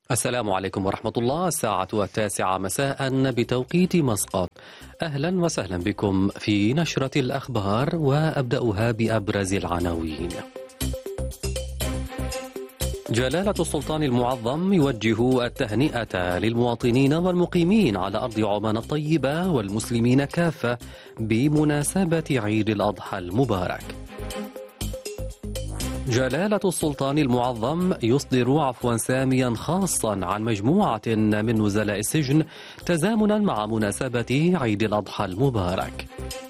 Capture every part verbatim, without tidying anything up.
السلام عليكم ورحمة الله. الساعة التاسعة مساء بتوقيت مسقط. أهلا وسهلا بكم في نشرة الأخبار، وأبدأها بأبرز العناوين. جلالة السلطان المعظم يوجه التهنئة للمواطنين والمقيمين على أرض عمان الطيبة والمسلمين كافة بمناسبة عيد الأضحى المبارك. جلالة السلطان المعظم يصدر عفوا ساميا خاصا عن مجموعة من نزلاء السجن تزامنا مع مناسبة عيد الأضحى المبارك.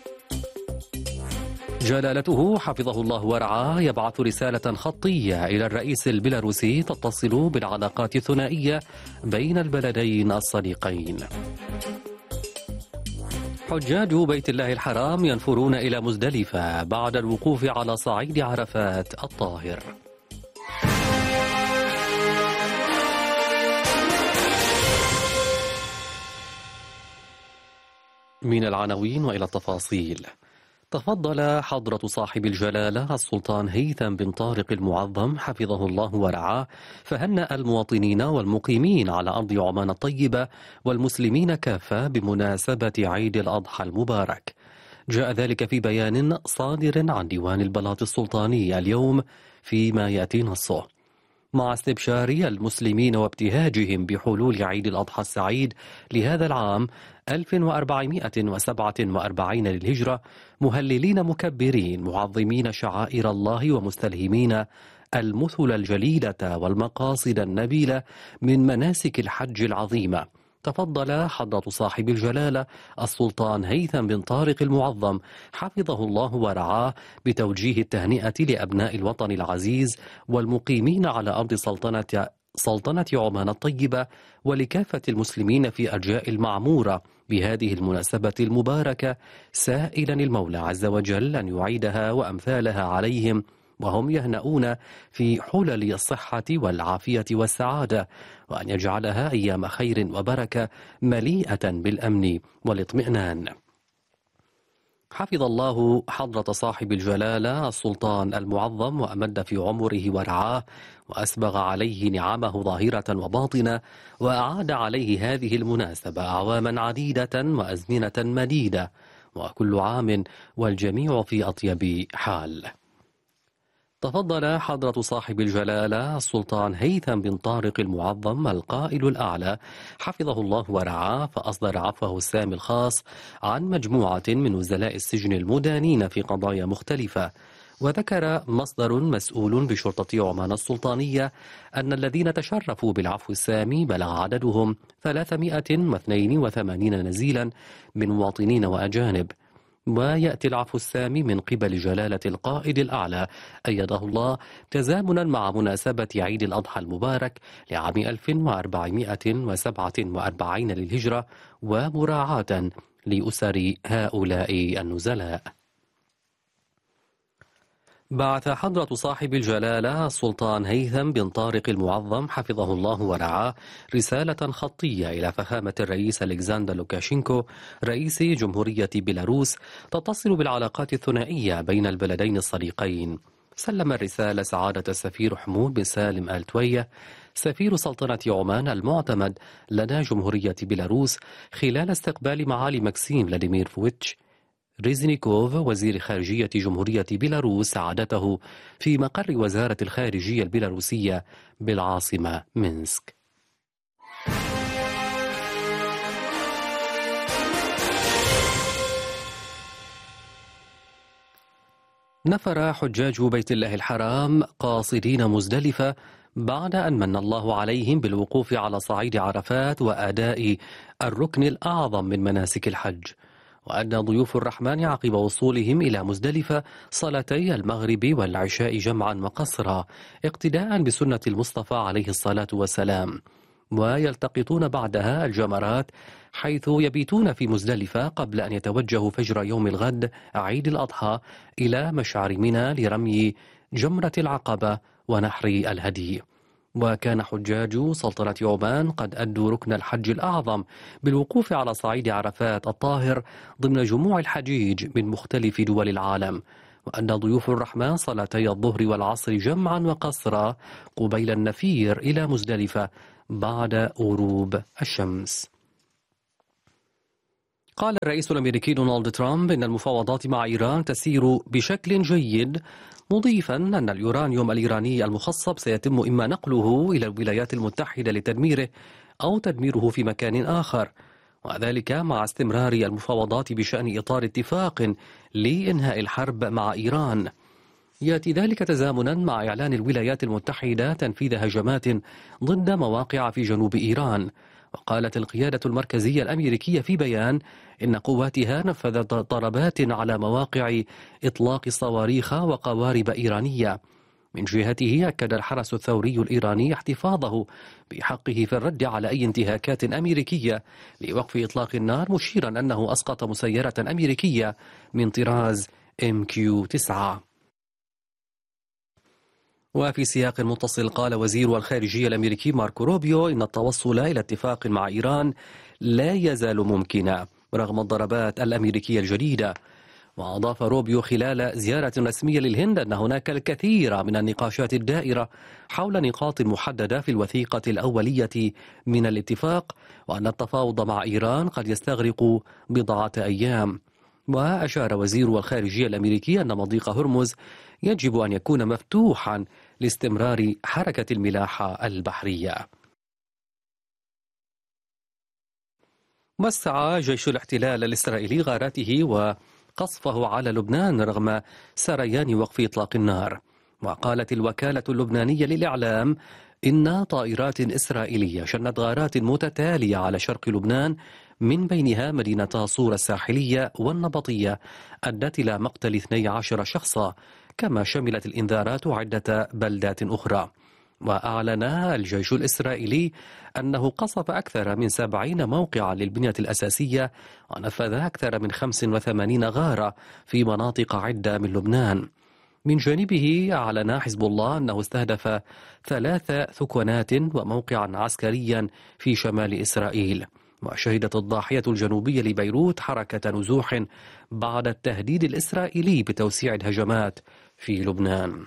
جلالته حفظه الله ورعاه يبعث رسالة خطية إلى الرئيس البيلاروسي تتصل بالعلاقات الثنائية بين البلدين الصديقين. حجاج بيت الله الحرام ينفرون إلى مزدلفة بعد الوقوف على صعيد عرفات الطاهر. من العناوين وإلى التفاصيل. تفضل حضرة صاحب الجلالة السلطان هيثم بن طارق المعظم حفظه الله ورعاه فهنأ المواطنين والمقيمين على أرض عمان الطيبة والمسلمين كافة بمناسبة عيد الأضحى المبارك. جاء ذلك في بيان صادر عن ديوان البلاط السلطاني اليوم فيما يأتي نصه. مع استبشار المسلمين وابتهاجهم بحلول عيد الأضحى السعيد لهذا العام ألف وأربعمائة وسبعة وأربعين للهجرة، مهللين مكبرين معظمين شعائر الله ومستلهمين المثل الجليلة والمقاصد النبيلة من مناسك الحج العظيمة، تفضل حضرة صاحب الجلالة السلطان هيثم بن طارق المعظم حفظه الله ورعاه بتوجيه التهنئة لأبناء الوطن العزيز والمقيمين على أرض سلطنة سلطنة عمان الطيبة ولكافة المسلمين في أرجاء المعمورة بهذه المناسبة المباركة، سائلا المولى عز وجل أن يعيدها وأمثالها عليهم وهم يهنؤون في حلل الصحة والعافية والسعادة، وأن يجعلها أيام خير وبركة مليئة بالأمن والاطمئنان. حفظ الله حضرة صاحب الجلالة السلطان المعظم وأمد في عمره ورعاه وأسبغ عليه نعمه ظاهرة وباطنة، وأعاد عليه هذه المناسبة أعواما عديدة وأزمنة مديدة، وكل عام والجميع في أطيب حال. تفضل حضرة صاحب الجلالة السلطان هيثم بن طارق المعظم القائل الأعلى حفظه الله ورعاه فأصدر عفوه السامي الخاص عن مجموعة من نزلاء السجن المدانين في قضايا مختلفة. وذكر مصدر مسؤول بشرطة عمان السلطانية أن الذين تشرفوا بالعفو السامي بلغ عددهم ثلاثمائة واثنين وثمانين نزيلا من مواطنين وأجانب. ويأتي العفو السامي من قبل جلالة القائد الأعلى أيده الله تزامنا مع مناسبة عيد الأضحى المبارك لعام ألف وأربعمائة وسبعة وأربعين للهجرة، ومراعاة لأسر هؤلاء النزلاء. بعث حضرة صاحب الجلالة السلطان هيثم بن طارق المعظم حفظه الله ورعاه رسالة خطية إلى فخامة الرئيس ألكسندر لوكاشينكو رئيس جمهورية بيلاروس تتصل بالعلاقات الثنائية بين البلدين الصديقين. سلم الرسالة سعادة السفير حمود بن سالم آل توية سفير سلطنة عمان المعتمد لدى جمهورية بيلاروس خلال استقبال معالي ماكسيم فلاديمير فويتش ريزنيكوف وزير خارجية جمهورية بيلاروس سعادته في مقر وزارة الخارجية البيلاروسية بالعاصمة مينسك. نفر حجاج بيت الله الحرام قاصدين مزدلفة بعد أن من الله عليهم بالوقوف على صعيد عرفات وأداء الركن الأعظم من مناسك الحج. وأدى ضيوف الرحمن عقب وصولهم إلى مزدلفة صلاتي المغرب والعشاء جمعا وقصرا اقتداء بسنة المصطفى عليه الصلاة والسلام، ويلتقطون بعدها الجمرات حيث يبيتون في مزدلفة قبل أن يتوجهوا فجر يوم الغد عيد الأضحى إلى مشعر منى لرمي جمرة العقبة ونحر الهدي. وكان حجاج سلطنة عمان قد أدوا ركن الحج الأعظم بالوقوف على صعيد عرفات الطاهر ضمن جموع الحجيج من مختلف دول العالم، وأن ضيوف الرحمن صلاتي الظهر والعصر جمعا وقصرا قبيل النفير إلى مزدلفة بعد غروب الشمس. قال الرئيس الأمريكي دونالد ترامب إن المفاوضات مع إيران تسير بشكل جيد، مضيفا أن اليورانيوم الإيراني المخصب سيتم إما نقله إلى الولايات المتحدة لتدميره أو تدميره في مكان آخر، وذلك مع استمرار المفاوضات بشأن إطار اتفاق لإنهاء الحرب مع إيران. يأتي ذلك تزامنا مع إعلان الولايات المتحدة تنفيذ هجمات ضد مواقع في جنوب إيران. وقالت القيادة المركزية الأمريكية في بيان إن قواتها نفذت ضربات على مواقع إطلاق صواريخ وقوارب إيرانية. من جهته أكد الحرس الثوري الإيراني احتفاظه بحقه في الرد على أي انتهاكات أمريكية لوقف إطلاق النار، مشيرا أنه أسقط مسيرة أمريكية من طراز إم كيو تسعة. وفي سياق متصل قال وزير الخارجية الأمريكي ماركو روبيو إن التوصل إلى اتفاق مع إيران لا يزال ممكنا رغم الضربات الأمريكية الجديدة. وأضاف روبيو خلال زيارة رسمية للهند أن هناك الكثير من النقاشات الدائرة حول نقاط محددة في الوثيقة الأولية من الاتفاق، وأن التفاوض مع إيران قد يستغرق بضعة أيام. وأشار وزير الخارجية الأمريكي أن مضيق هرمز يجب أن يكون مفتوحا لاستمرار حركة الملاحة البحرية. وسع جيش الاحتلال الإسرائيلي غاراته وقصفه على لبنان رغم سريان وقف إطلاق النار. وقالت الوكالة اللبنانية للإعلام إن طائرات إسرائيلية شنت غارات متتالية على شرق لبنان، من بينها مدينة صورة الساحلية والنبطية، أدت إلى مقتل اثني عشر شخصا، كما شملت الإنذارات عدة بلدات أخرى. وأعلن الجيش الإسرائيلي أنه قصف أكثر من سبعين موقعا للبنية الأساسية، ونفذ أكثر من خمس وثمانين غارة في مناطق عدة من لبنان. من جانبه أعلن حزب الله أنه استهدف ثلاث ثكنات وموقعا عسكريا في شمال إسرائيل. وشهدت الضاحية الجنوبية لبيروت حركة نزوح بعد التهديد الإسرائيلي بتوسيع الهجمات في لبنان.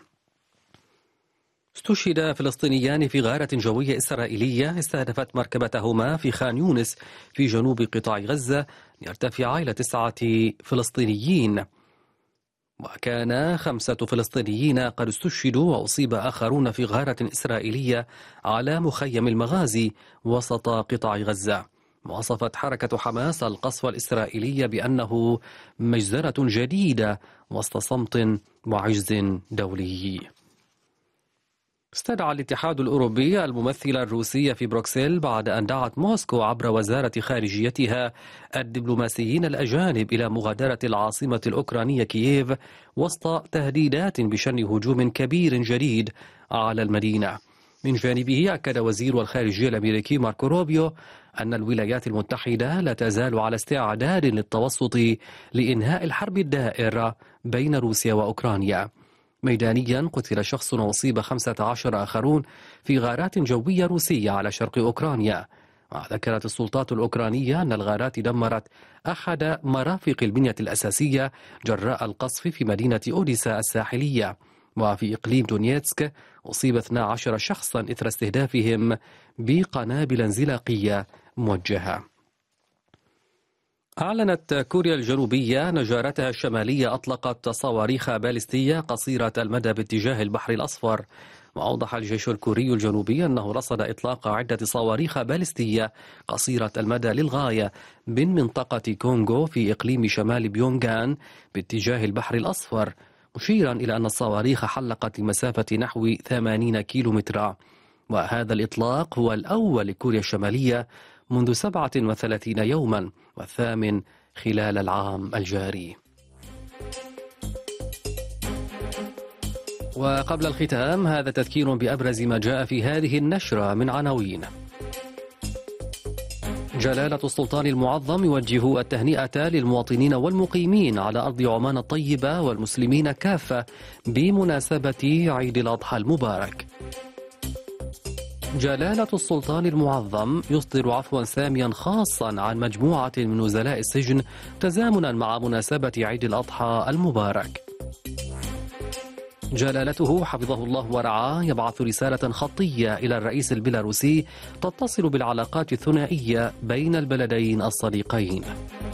استشهد فلسطينيان في غارة جوية إسرائيلية استهدفت مركبتهما في خان يونس في جنوب قطاع غزة ليرتفع إلى تسعة فلسطينيين، وكان خمسة فلسطينيين قد استشهدوا وأصيب آخرون في غارة إسرائيلية على مخيم المغازي وسط قطاع غزة. وصفت حركة حماس القصف الإسرائيلي بأنه مجزرة جديدة وسط صمت وعجز دولي. استدعى الاتحاد الأوروبي الممثل الروسي في بروكسل بعد أن دعت موسكو عبر وزارة خارجيتها الدبلوماسيين الأجانب إلى مغادرة العاصمة الأوكرانية كييف وسط تهديدات بشن هجوم كبير جديد على المدينة. من جانبه أكد وزير الخارجية الأمريكي ماركو روبيو أن الولايات المتحدة لا تزال على استعداد للتوسط لإنهاء الحرب الدائرة بين روسيا وأوكرانيا. ميدانيا قتل شخص وأصيب خمسة عشر آخرون في غارات جوية روسية على شرق أوكرانيا. وذكرت السلطات الأوكرانية أن الغارات دمرت أحد مرافق البنية الأساسية جراء القصف في مدينة أوديسا الساحلية. وفي إقليم دونيتسك أصيب اثني عشر شخصا إثر استهدافهم بقنابل انزلاقية موجهة. أعلنت كوريا الجنوبية أن جارتها الشمالية أطلقت صواريخ باليستية قصيرة المدى باتجاه البحر الأصفر. وأوضح الجيش الكوري الجنوبي أنه رصد إطلاق عدة صواريخ باليستية قصيرة المدى للغاية من منطقة كونغو في إقليم شمال بيونغان باتجاه البحر الأصفر، مشيرا إلى أن الصواريخ حلقت لمسافة نحو ثمانين كيلومترا. وهذا الإطلاق هو الأول لكوريا الشمالية منذ سبعة وثلاثين يوما، والثامن خلال العام الجاري. وقبل الختام هذا تذكير بأبرز ما جاء في هذه النشرة من عناوين. جلالة السلطان المعظم يوجه التهنئة للمواطنين والمقيمين على أرض عمان الطيبة والمسلمين كافة بمناسبة عيد الأضحى المبارك. جلالة السلطان المعظم يصدر عفوا ساميا خاصا عن مجموعة من نزلاء السجن تزامنا مع مناسبة عيد الأضحى المبارك. جلالته حفظه الله ورعاه يبعث رسالة خطية إلى الرئيس البيلاروسي تتصل بالعلاقات الثنائية بين البلدين الصديقين.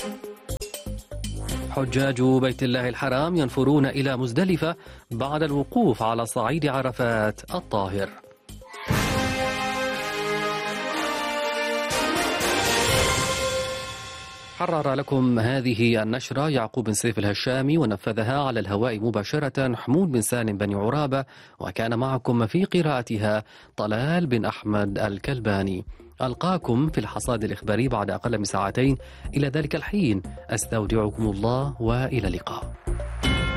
حجاج بيت الله الحرام ينفرون إلى مزدلفة بعد الوقوف على صعيد عرفات الطاهر. حرر لكم هذه النشرة يعقوب بن سيف الهشامي، ونفذها على الهواء مباشرة حمود بن سالم بن عرابة، وكان معكم في قراءتها طلال بن أحمد الكلباني. ألقاكم في الحصاد الإخباري بعد أقل من ساعتين. إلى ذلك الحين أستودعكم الله وإلى اللقاء.